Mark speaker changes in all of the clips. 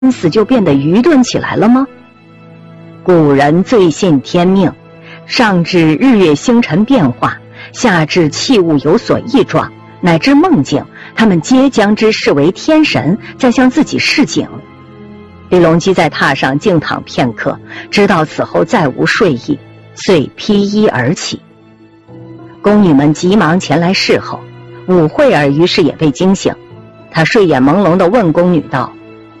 Speaker 1: 因此就变得愚钝起来了吗？古人最信天命，上至日月星辰变化，下至器物有所异状，乃至梦境，他们皆将之视为天神在向自己示警。李隆基在榻上静躺片刻，知道此后再无睡意，遂披衣而起。宫女们急忙前来侍候，武惠儿于是也被惊醒。她睡眼朦胧地问宫女道：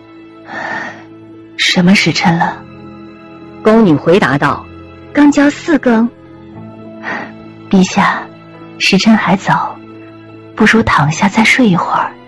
Speaker 2: 什么时辰了？
Speaker 1: 宫女回答道：刚交4更。
Speaker 2: 陛下，时辰还早，不如躺下再睡一会儿。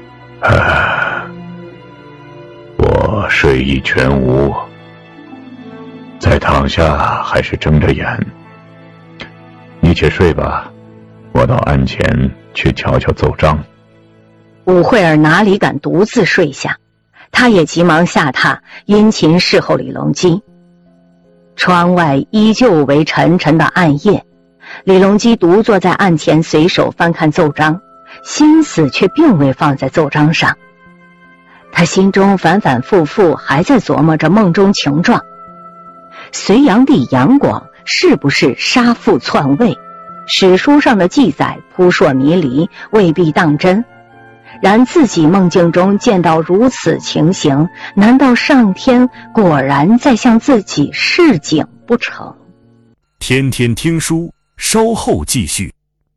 Speaker 3: 我睡意全无，再躺下还是睁着眼。你且睡吧，我到案前去瞧瞧奏章。
Speaker 1: 武惠儿哪里敢独自睡下，她也急忙下榻殷勤侍候李隆基。窗外依旧为沉沉的暗夜，李隆基独坐在案前，随手翻看奏章，心思却并未放在奏章上。他心中反反复复还在琢磨着梦中情状。隋炀帝杨广是不是杀父篡位？史书上的记载扑朔迷离，未必当真。然自己梦境中见到如此情形，难道上天果然在向自己示警不成？
Speaker 4: 天天听书，稍后继续。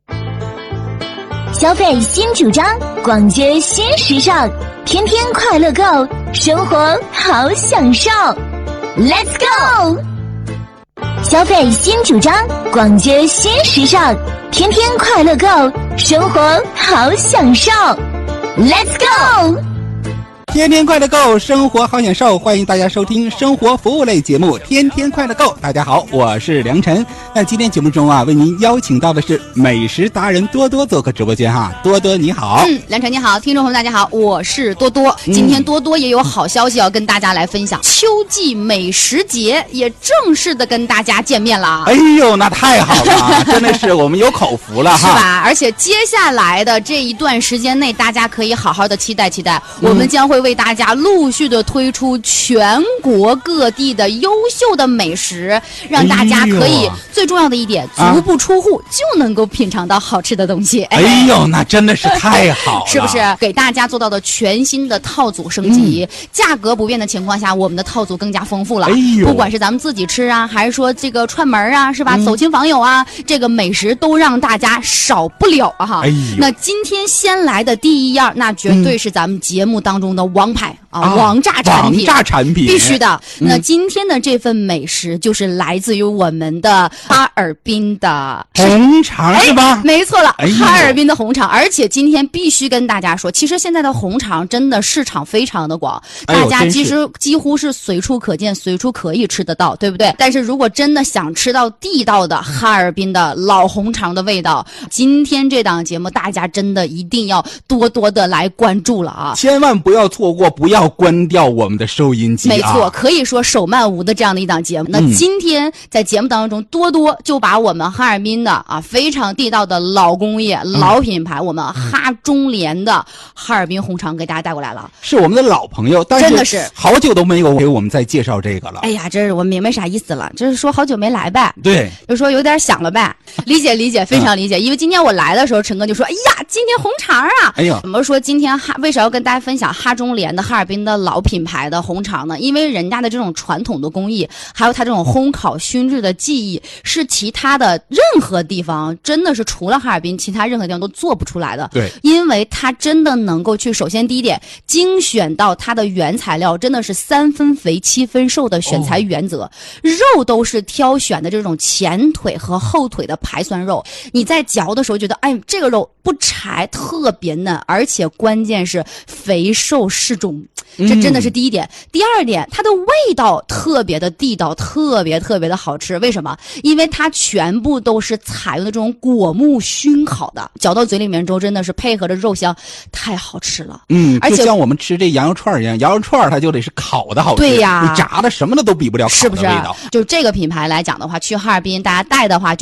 Speaker 5: 消费新主张，广接新时尚，天天快乐购，生活好享受。Let's go！ 消费新主张，广接新时尚，天天快乐购，生活好享受。Let's go！
Speaker 6: 天天快乐购，生活好享受，欢迎大家收听生活服务类节目《天天快乐购》。大家好，我是梁晨。那今天节目中啊，为您邀请到的是美食达人多多做客直播间哈。多多你好。
Speaker 7: 梁晨你好，听众朋友们大家好，我是多多。今天多多也有好消息要跟大家来分享，秋季美食节也正式的跟大家见面了。
Speaker 6: 哎呦，那太好了，真的是我们有口福了哈，
Speaker 7: 是吧？而且接下来的这一段时间内，大家可以好好的期待期待，我们将会为大家陆续的推出全国各地的优秀的美食，让大家可以最重要的一点，足不出户就能够品尝到好吃的东西。
Speaker 6: 哎呦，那真的是太好了，
Speaker 7: 是不是？给大家做到的全新的套组升级，价格不变的情况下，我们的套组更加丰富了。不管是咱们自己吃啊，还是说这个串门啊，是吧？走亲访友啊，这个美食都让大家少不了啊哈。那今天先来的第一样，那绝对是咱们节目当中的王牌。王炸产品，
Speaker 6: 王炸产品
Speaker 7: 必须的。那今天的这份美食就是来自于我们的哈尔滨的
Speaker 6: 红肠，是吧？
Speaker 7: 没错了，哈尔滨的红肠。而且今天必须跟大家说，其实现在的红肠真的市场非常的广，大家其实几乎是随处可见，随处可以吃得到，对不对？但是如果真的想吃到地道的哈尔滨的老红肠的味道，今天这档节目大家真的一定要多多的来关注了啊！
Speaker 6: 千万不要错过，不要关掉我们的收音机啊！
Speaker 7: 没错，可以说手慢无的这样的一档节目。那今天在节目当中，多多就把我们哈尔滨的非常地道的老工业、老品牌，我们哈中联的哈尔滨红肠给大家带过来了。
Speaker 6: 是我们的老朋友，但是
Speaker 7: 真的是
Speaker 6: 好久都没有给我们再介绍这个了。
Speaker 7: 哎呀，这是我明白啥意思了，就是说好久没来呗。
Speaker 6: 对，
Speaker 7: 就说有点想了呗。理解理解，非常理解。因为今天我来的时候，陈哥就说：“哎呀，今天红肠啊！”哎呦，怎么说今天为啥要跟大家分享哈中联的哈尔滨的老品牌的红肠呢？因为人家的这种传统的工艺，还有它这种烘烤熏制的技艺，是其他的任何地方真的是除了哈尔滨，其他任何地方都做不出来的。
Speaker 6: 对，
Speaker 7: 因为它真的能够去，首先第一点，精选到它的原材料，真的是3分肥7分瘦的选材原则，肉都是挑选的这种前腿和后腿的排酸肉，你在嚼的时候觉得，哎，这个肉不柴，特别嫩，而且关键是肥瘦适中。这真的是第一点。第二点，它的味道特别的地道，特别的好吃。为什么？因为它全部都是采用的这种果木熏烤的，嚼到嘴里面之后真的是配合着肉香，太好吃了。
Speaker 6: 而且就像我们吃这羊肉串一样，羊肉串它就得是烤的好吃，
Speaker 7: 对呀，
Speaker 6: 你炸的什么的都比不了烤的味道。
Speaker 7: 是不是？就这个品牌来讲的话，去哈尔滨大家带的话，就也就那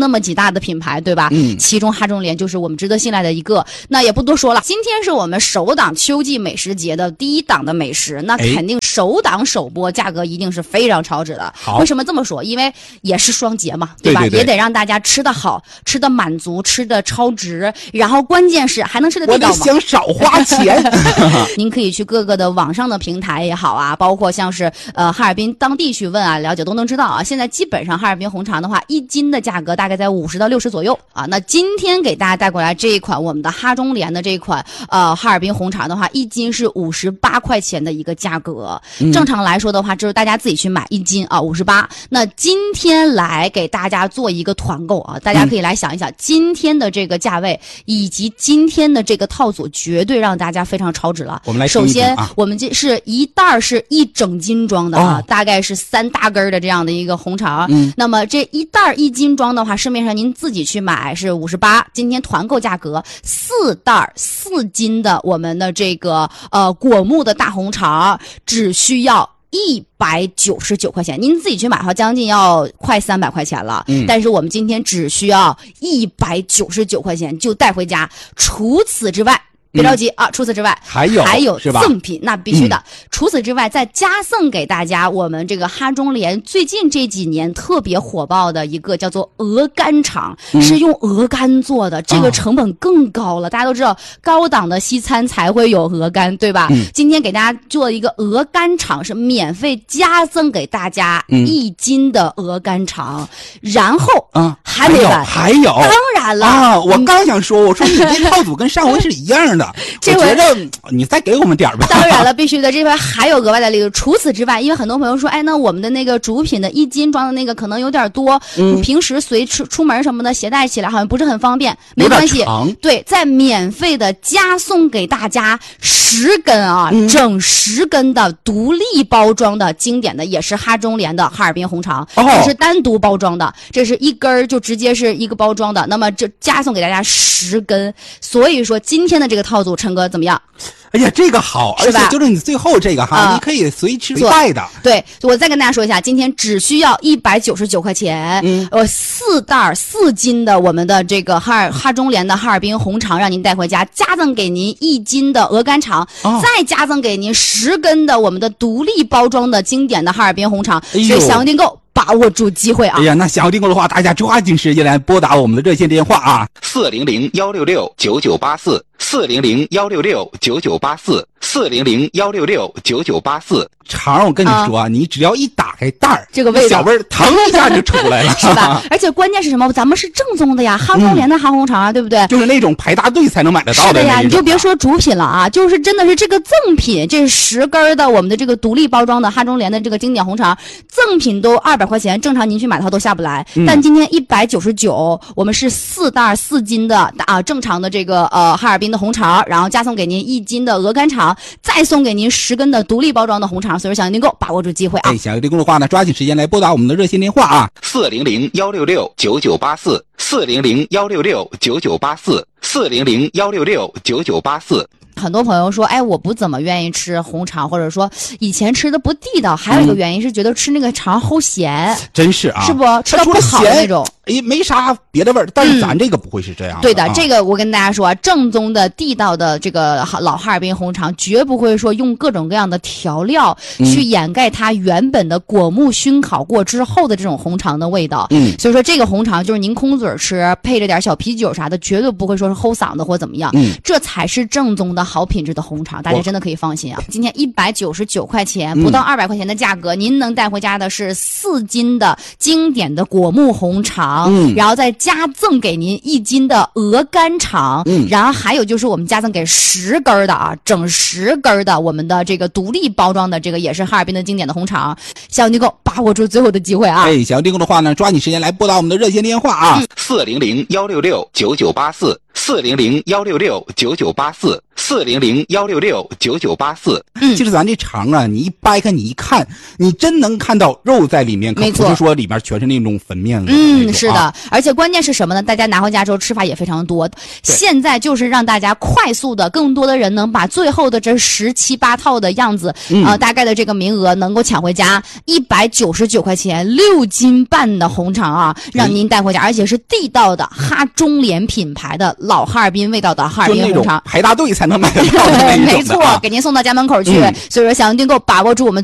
Speaker 7: 么几大的品牌，对吧？其中哈中联就是我们值得信赖的一个。那也不多说了，今天是我们首档秋季美食节的第一档的美食，那肯定首档首播价格一定是非常超值的。为什么这么说？因为也是双节嘛，对吧？也得让大家吃得好，吃得满足，吃得超值，然后关键是还能吃得地道吗？
Speaker 6: 我得想少花钱。
Speaker 7: 您可以去各个的网上的平台也好啊，包括像是哈尔滨当地去问啊，了解都能知道啊。现在基本上哈尔滨红肠的话，1斤的价格大概在50到60左右啊。那今天给大家带过来这一款我们的哈中联的这一款哈尔滨红肠的话，1斤是58块钱的一个价格。正常来说的话，就是大家自己去买1斤啊，58。那今天来给大家做一个团购啊，大家可以来想一想，今天的这个价位以及今天的这个套组，绝对让大家非常超值了。
Speaker 6: 我们来
Speaker 7: 首先，我们这是一袋是1整斤装的啊，大概是3大根的这样的一个红肠。那么这一袋1斤装的话，市面上您自己去买是58，今天团购价格4袋4斤的我们的这个果木的大红肠，只需要199块钱，您自己去买的话，将近要快300块钱了。但是我们今天只需要199块钱就带回家。除此之外，别着急啊！除此之外，
Speaker 6: 还有
Speaker 7: 赠品，那必须的。除此之外，再加赠给大家我们这个哈中联最近这几年特别火爆的一个叫做鹅肝肠，是用鹅肝做的，这个成本更高了。大家都知道，高档的西餐才会有鹅肝，对吧？今天给大家做一个鹅肝肠，是免费加赠给大家1斤的鹅肝肠，然后还没完，
Speaker 6: 还有，
Speaker 7: 当然了
Speaker 6: 啊！我刚想说，我说你这套组跟上回是一样的。
Speaker 7: 这回
Speaker 6: 我觉得你再给我们点吧。
Speaker 7: 当然了，必须的，这回还有额外的力度。除此之外，因为很多朋友说，哎，那我们的那个主品的1斤装的那个可能有点多，平时随出门什么的携带起来好像不是很方便。没关系，对，再免费的加送给大家10根啊，整10根的独立包装的经典的，也是哈中联的哈尔滨红肠，这是单独包装的，这是1根就直接是一个包装的，那么这加送给大家10根。所以说今天的这个套组，陈哥怎么样？
Speaker 6: 哎呀，这个好，而且就是你最后这个哈，你可以随吃随带的。
Speaker 7: 对，我再跟大家说一下，今天只需要199块钱，4袋4斤的我们的这个哈中联的哈尔滨红肠，让您带回家，加赠给您1斤的鹅肝肠，再加赠给您10根的我们的独立包装的经典的哈尔滨红肠。所以想要订购，把握住机会啊！
Speaker 6: 哎呀，那想要订购的话，大家抓紧时间来拨打我们的热线电话啊，400-166-9984，400-166-9984，400-166-9984。肠，我跟你说啊，你只要一打开袋儿，
Speaker 7: 这个味道
Speaker 6: 小味儿腾一下就出来了，
Speaker 7: 是吧？而且关键是什么？咱们是正宗的呀，哈中联的哈红肠啊，对不对？
Speaker 6: 就是那种排大队才能买得到的。
Speaker 7: 是的呀，你就别说主品了啊，就是真的是这个赠品，这是10根的我们的这个独立包装的哈中联的这个经典红肠，赠品都200块钱，正常您去买的话都下不来。但今天199，我们是4袋4斤的啊，正常的这个哈尔滨的红肠，然后加送给您1斤的鹅肝肠，再送给您10根的独立包装的红肠。所以想要订购，把握住机会啊！
Speaker 6: 想要订购的话呢，抓紧时间来拨打我们的热线电话啊
Speaker 3: ，400-166-9984，400-166-9984，400-166-9984。
Speaker 7: 很多朋友说，哎，我不怎么愿意吃红肠，或者说以前吃的不地道，还有一个原因是觉得吃那个肠齁咸，
Speaker 6: 真是啊，
Speaker 7: 是不吃到不好的那种。
Speaker 6: 哎，没啥别的味儿，但是咱这个不会是这样的。
Speaker 7: 对的，这个我跟大家说啊，正宗的地道的这个老哈尔滨红肠，绝不会说用各种各样的调料去掩盖它原本的果木熏烤过之后的这种红肠的味道。所以说这个红肠就是您空嘴吃，配着点小啤酒啥的，绝对不会说是齁嗓子或怎么样。这才是正宗的好品质的红肠，大家真的可以放心啊！今天199块钱，不到200块钱的价格，您能带回家的是4斤的经典的果木红肠。然后再加赠给您1斤的鹅肝肠，然后还有就是我们加赠给10根的啊，整10根的我们的这个独立包装的这个也是哈尔滨的经典的红肠。想要订购，把握住最后的机会啊！
Speaker 6: 哎，想要订购的话呢，抓紧时间来拨打我们的热线电话啊
Speaker 3: ，400-166-9984，400-166-9984，400-166-9984。
Speaker 6: 其实咱这肠啊，你一掰开，你一看，你真能看到肉在里面，可不是说里面全是那种粉面子。
Speaker 7: 是的，而且关键是什么呢？大家拿回家之后吃法也非常多。现在就是让大家快速的，更多的人能把最后的这17、8套的样子，大概的这个名额能够抢回家。199 99块钱，6斤半的红肠啊，让您带回家，而且是地道的哈中联品牌的老哈尔滨味道的哈尔滨红肠，
Speaker 6: 排大队才能买得到的那种的。
Speaker 7: 没错，给您送到家门口去。所以说，想要订购，把握住我们